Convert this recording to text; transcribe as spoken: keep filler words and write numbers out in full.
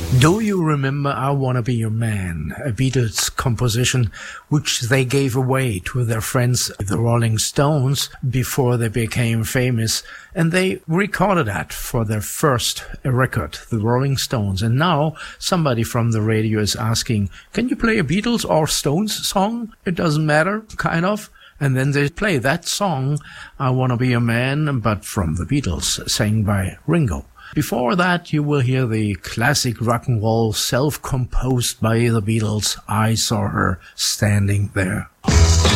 Do you remember I Wanna Be Your Man, a Beatles composition which they gave away to their friends, the Rolling Stones, before they became famous, and they recorded that for their first record, the Rolling Stones. And now somebody from the radio is asking, can you play a Beatles or Stones song? It doesn't matter, kind of. And then they play that song, I Wanna Be Your Man, but from the Beatles, sang by Ringo. Before that, you will hear the classic rock and roll self-composed by the Beatles, I Saw Her Standing There.